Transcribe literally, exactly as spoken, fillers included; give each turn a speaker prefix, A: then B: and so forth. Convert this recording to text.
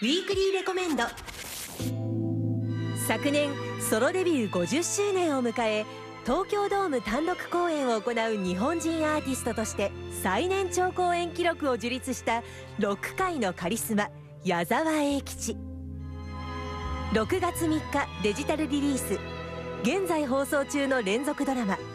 A: ウィークリーレコメンド。昨年ソロデビューごじゅっしゅうねんを迎え、東京ドーム単独公演を行う日本人アーティストとして最年長公演記録を樹立したロック界のカリスマ、矢沢永吉。ろくがつみっかデジタルリリース、現在放送中の連続ドラマ